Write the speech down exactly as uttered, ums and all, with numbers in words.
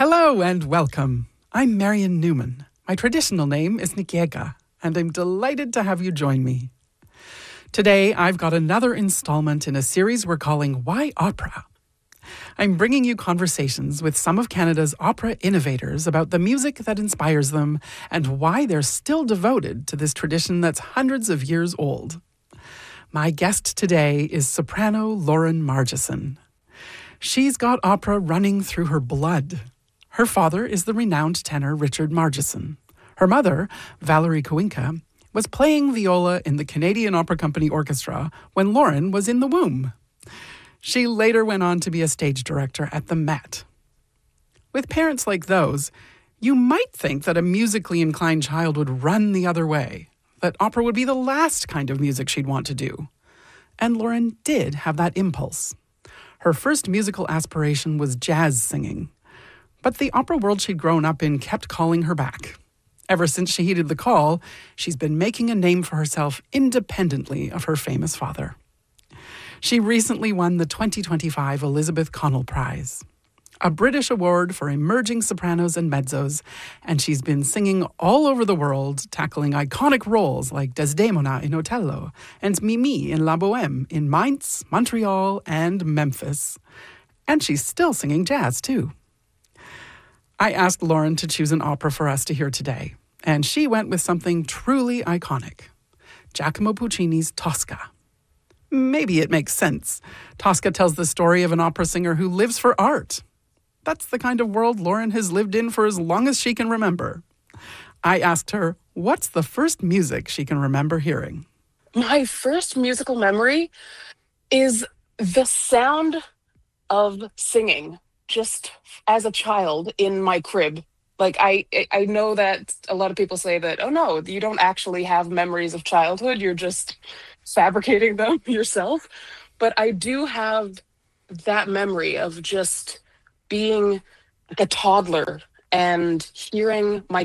Hello and welcome. I'm Marion Newman. My traditional name is Nikiega, and I'm delighted to have you join me. Today, I've got another installment in a series we're calling Why Opera? I'm bringing you conversations with some of Canada's opera innovators about the music that inspires them and why they're still devoted to this tradition that's hundreds of years old. My guest today is soprano Lauren Margeson. She's got opera running through her blood. Her father is the renowned tenor Richard Margeson. Her mother, Valerie Kawinka, was playing viola in the Canadian Opera Company Orchestra when Lauren was in the womb. She later went on to be a stage director at the Met. With parents like those, you might think that a musically inclined child would run the other way, that opera would be the last kind of music she'd want to do. And Lauren did have that impulse. Her first musical aspiration was jazz singing. But the opera world she'd grown up in kept calling her back. Ever since she heeded the call, she's been making a name for herself independently of her famous father. She recently won the twenty twenty-five Elizabeth Connell Prize, a British award for emerging sopranos and mezzos, and she's been singing all over the world, tackling iconic roles like Desdemona in Otello and Mimi in La Bohème in Mainz, Montreal, and Memphis. And she's still singing jazz, too. I asked Lauren to choose an opera for us to hear today, and she went with something truly iconic, Giacomo Puccini's Tosca. Maybe it makes sense. Tosca tells the story of an opera singer who lives for art. That's the kind of world Lauren has lived in for as long as she can remember. I asked her, what's the first music she can remember hearing? My first musical memory is the sound of singing. Just as a child in my crib. Like, I I know that a lot of people say that, oh no, you don't actually have memories of childhood, you're just fabricating them yourself. But I do have that memory of just being like a toddler and hearing my